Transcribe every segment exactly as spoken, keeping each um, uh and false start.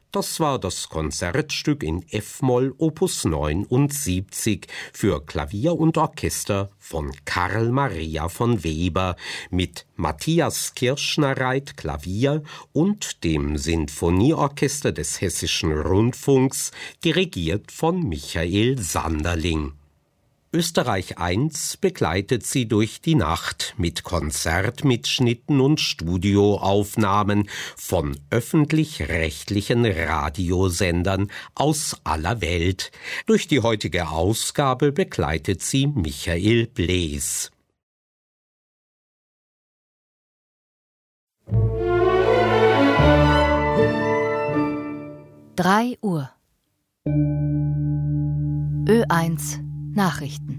Das war das Konzertstück in F-Moll Opus neunundsiebzig für Klavier und Orchester von Karl Maria von Weber mit Matthias Kirschnereit Klavier und dem Sinfonieorchester des Hessischen Rundfunks, dirigiert von Michael Sanderling. Österreich eins begleitet sie durch die Nacht mit Konzertmitschnitten und Studioaufnahmen von öffentlich-rechtlichen Radiosendern aus aller Welt. Durch die heutige Ausgabe begleitet sie Michael Blees. drei Uhr. Ö eins Nachrichten.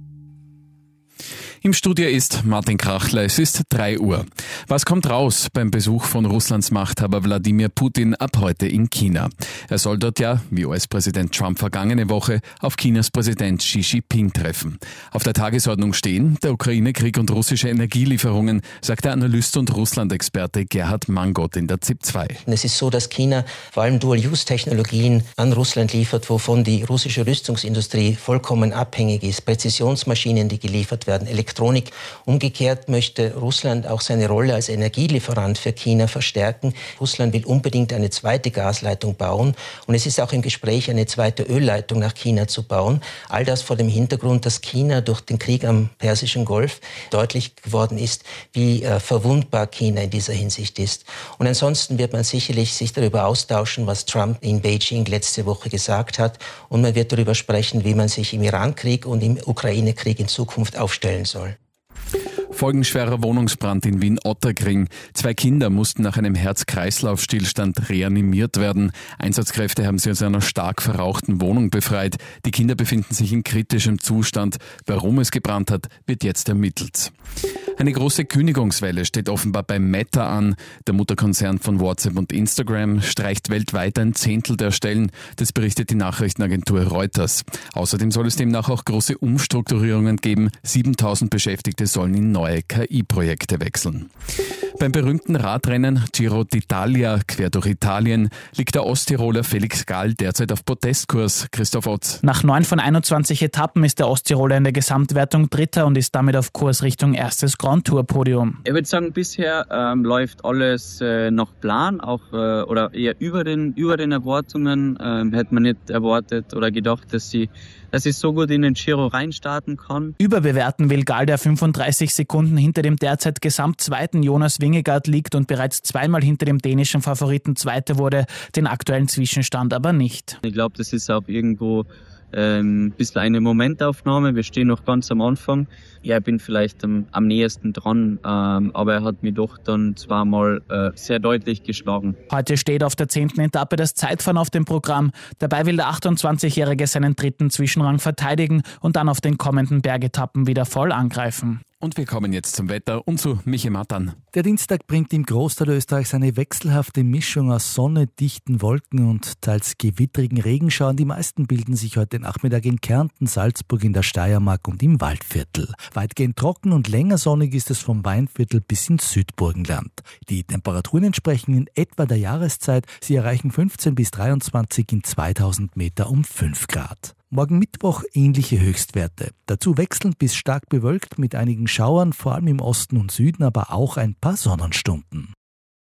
Im Studio ist Martin Krachler. Es ist drei Uhr. Was kommt raus beim Besuch von Russlands Machthaber Wladimir Putin ab heute in China? Er soll dort ja, wie U S-Präsident Trump vergangene Woche, auf Chinas Präsident Xi Jinping treffen. Auf der Tagesordnung stehen der Ukraine-Krieg und russische Energielieferungen, sagt der Analyst und Russland-Experte Gerhard Mangot in der Z I P zwei. Es ist so, dass China vor allem Dual-Use-Technologien an Russland liefert, wovon die russische Rüstungsindustrie vollkommen abhängig ist. Präzisionsmaschinen, die geliefert werden, Elektronik. Umgekehrt möchte Russland auch seine Rolle als Energielieferant für China verstärken. Russland will unbedingt eine zweite Gasleitung bauen und es ist auch im Gespräch, eine zweite Ölleitung nach China zu bauen. All das vor dem Hintergrund, dass China durch den Krieg am Persischen Golf deutlich geworden ist, wie äh, verwundbar China in dieser Hinsicht ist. Und ansonsten wird man sicherlich sich darüber austauschen, was Trump in Beijing letzte Woche gesagt hat, und man wird darüber sprechen, wie man sich im Irankrieg und im Ukraine-Krieg in Zukunft aufstellen soll. Folgenschwerer Wohnungsbrand in Wien-Ottakring. Zwei Kinder mussten nach einem Herz-Kreislauf-Stillstand reanimiert werden. Einsatzkräfte haben sie aus einer stark verrauchten Wohnung befreit. Die Kinder befinden sich in kritischem Zustand. Warum es gebrannt hat, wird jetzt ermittelt. Eine große Kündigungswelle steht offenbar bei Meta an. Der Mutterkonzern von WhatsApp und Instagram streicht weltweit ein Zehntel der Stellen. Das berichtet die Nachrichtenagentur Reuters. Außerdem soll es demnach auch große Umstrukturierungen geben. siebentausend Beschäftigte sollen in neue K I-Projekte wechseln. Beim berühmten Radrennen Giro d'Italia quer durch Italien liegt der Osttiroler Felix Gall derzeit auf Podestkurs. Christoph Otz. Nach neun von einundzwanzig Etappen ist der Osttiroler in der Gesamtwertung Dritter und ist damit auf Kurs Richtung erstes Grand Tour Podium. Ich würde sagen, bisher ähm, läuft alles äh, nach Plan, auch äh, oder eher über den über den Erwartungen. Ähm, hätte man nicht erwartet oder gedacht, dass sie dass ich so gut in den Giro reinstarten kann. Überbewerten will Gall, der fünfunddreißig Sekunden hinter dem derzeit Gesamtzweiten Jonas Vingegaard liegt und bereits zweimal hinter dem dänischen Favoriten Zweiter wurde, den aktuellen Zwischenstand aber nicht. Ich glaube, das ist auch irgendwo ähm, ein bisschen eine Momentaufnahme. Wir stehen noch ganz am Anfang. Ja, ich bin vielleicht am, am nächsten dran, ähm, aber er hat mich doch dann zweimal äh, sehr deutlich geschlagen. Heute steht auf der zehnten Etappe das Zeitfahren auf dem Programm. Dabei will der achtundzwanzigjährige seinen dritten Zwischenrang verteidigen und dann auf den kommenden Bergetappen wieder voll angreifen. Und wir kommen jetzt zum Wetter und zu Michi Matan. Der Dienstag bringt im Großteil Österreichs eine wechselhafte Mischung aus Sonne, dichten Wolken und teils gewittrigen Regenschauern. Die meisten bilden sich heute Nachmittag in Kärnten, Salzburg, in der Steiermark und im Waldviertel. Weitgehend trocken und länger sonnig ist es vom Weinviertel bis ins Südburgenland. Die Temperaturen entsprechen in etwa der Jahreszeit. Sie erreichen fünfzehn bis dreiundzwanzig in zweitausend Meter um fünf Grad. Morgen Mittwoch ähnliche Höchstwerte. Dazu wechselnd bis stark bewölkt mit einigen Schauern, vor allem im Osten und Süden, aber auch ein paar Sonnenstunden.